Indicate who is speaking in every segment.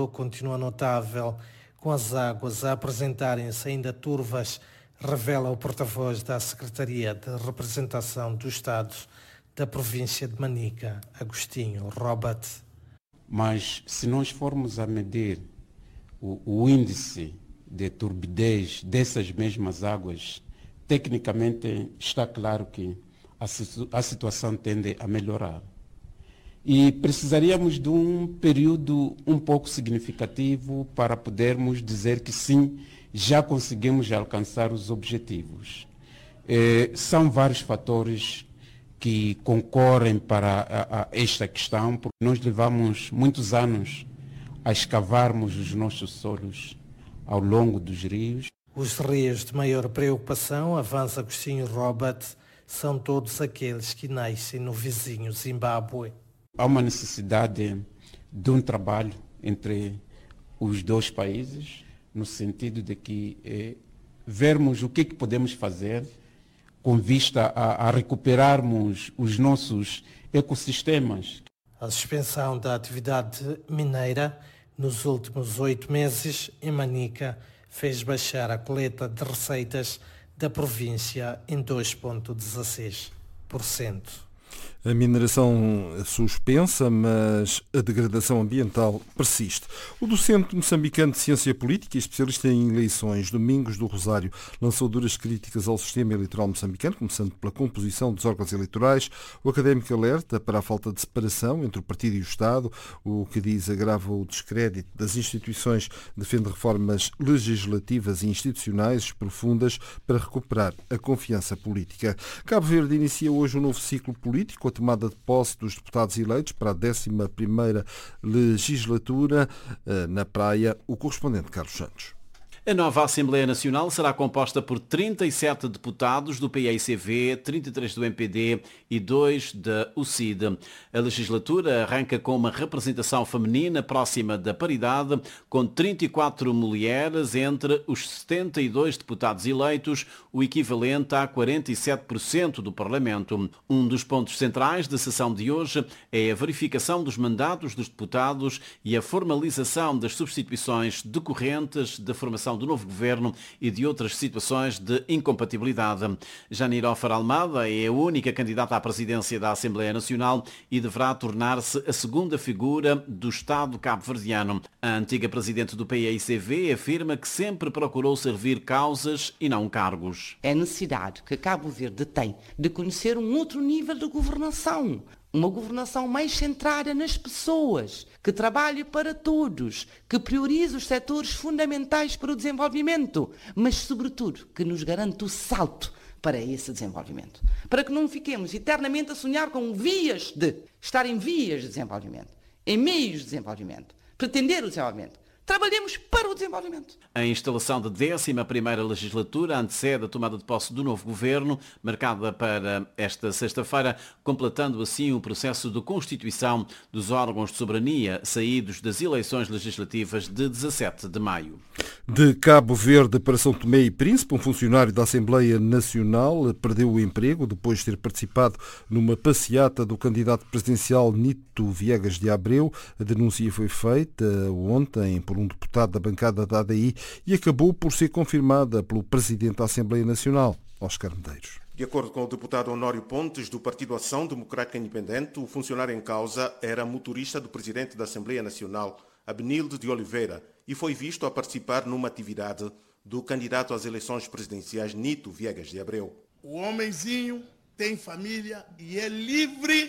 Speaker 1: Rio continua notável, com as águas a apresentarem-se ainda turvas, revela o porta-voz da Secretaria de Representação do Estado da província de Manica, Agostinho Robert.
Speaker 2: Mas se nós formos a medir o índice de turbidez dessas mesmas águas, tecnicamente está claro que a situação tende a melhorar. E precisaríamos de um período um pouco significativo para podermos dizer que sim, já conseguimos alcançar os objetivos. São vários fatores que concorrem para esta questão, porque nós levamos muitos anos a escavarmos os nossos solos ao longo dos rios.
Speaker 1: Os rios de maior preocupação, avança Agostinho Robert, são todos aqueles que nascem no vizinho Zimbábue.
Speaker 2: Há uma necessidade de um trabalho entre os dois países, no sentido de que vermos o que podemos fazer com vista a recuperarmos os nossos ecossistemas.
Speaker 1: A suspensão da atividade mineira nos últimos 8 meses em Manica fez baixar a coleta de receitas da província em 2,16%.
Speaker 3: A mineração suspensa, mas a degradação ambiental persiste. O docente moçambicano de Ciência Política e especialista em eleições, Domingos do Rosário, lançou duras críticas ao sistema eleitoral moçambicano, começando pela composição dos órgãos eleitorais. O académico alerta para a falta de separação entre o partido e o Estado, o que diz agrava o descrédito das instituições, defende reformas legislativas e institucionais profundas para recuperar a confiança política. Cabo Verde inicia hoje um novo ciclo político, a tomada de posse dos deputados eleitos para a 11ª legislatura. Na Praia, o correspondente Carlos Santos.
Speaker 4: A nova Assembleia Nacional será composta por 37 deputados do PAICV, 33 do MPD e 2 da UCID. A legislatura arranca com uma representação feminina próxima da paridade, com 34 mulheres entre os 72 deputados eleitos, o equivalente a 47% do Parlamento. Um dos pontos centrais da sessão de hoje é a verificação dos mandatos dos deputados e a formalização das substituições decorrentes da formação do novo governo e de outras situações de incompatibilidade. Janirofer Almada é a única candidata à presidência da Assembleia Nacional e deverá tornar-se a segunda figura do Estado cabo-verdiano. A antiga presidente do PAICV afirma que sempre procurou servir causas e não cargos.
Speaker 5: É a necessidade que Cabo Verde tem de conhecer um outro nível de governação. Uma governação mais centrada nas pessoas, que trabalhe para todos, que priorize os setores fundamentais para o desenvolvimento, mas, sobretudo, que nos garante o salto para esse desenvolvimento. Para que não fiquemos eternamente a sonhar com vias de, estar em vias de desenvolvimento, em meios de desenvolvimento, pretender o desenvolvimento. Trabalhemos para o desenvolvimento.
Speaker 4: A instalação da 11ª legislatura antecede a tomada de posse do novo governo, marcada para esta sexta-feira, completando assim o processo de constituição dos órgãos de soberania saídos das eleições legislativas de 17 de maio.
Speaker 3: De Cabo Verde para São Tomé e Príncipe, um funcionário da Assembleia Nacional perdeu o emprego depois de ter participado numa passeata do candidato presidencial Nito Viegas de Abreu. A denúncia foi feita ontem por um deputado da bancada da ADI e acabou por ser confirmada pelo presidente da Assembleia Nacional, Óscar Medeiros.
Speaker 6: De acordo com o deputado Honório Pontes, do Partido Ação Democrática Independente, o funcionário em causa era motorista do presidente da Assembleia Nacional, Abenilde de Oliveira, e foi visto a participar numa atividade do candidato às eleições presidenciais Nito Viegas de Abreu.
Speaker 7: O homenzinho tem família e é livre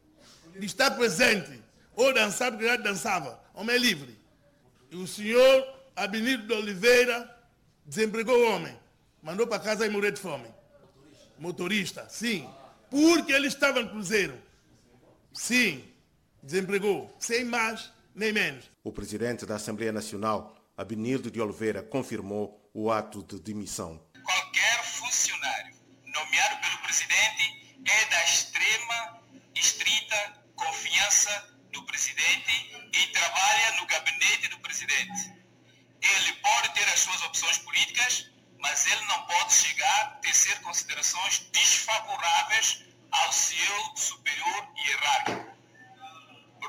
Speaker 7: de estar presente ou dançar porque já dançava. Homem é livre. E o senhor Abenilde de Oliveira desempregou o homem, mandou para casa e morrer de fome. Motorista, sim. Porque ele estava no cruzeiro. Sim, desempregou. Sem mais nem menos.
Speaker 6: O presidente da Assembleia Nacional, Abenilde de Oliveira, confirmou o ato de demissão.
Speaker 8: Qualquer funcionário nomeado pelo presidente é da extrema e estrita confiança do presidente e trabalha no gabinete do presidente. Ele pode ter as suas opções políticas, mas ele não pode chegar a tecer considerações desfavoráveis ao seu superior hierárquico.